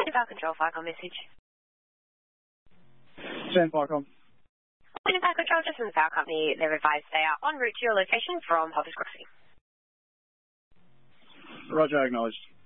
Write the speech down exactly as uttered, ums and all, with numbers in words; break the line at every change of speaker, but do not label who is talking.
Winnebago Control, Falcon message.
Send Falcon.
Winnebago Control, just from the power company, they're advised they are en route to your location from Hoppers Crossing.
Roger, acknowledged.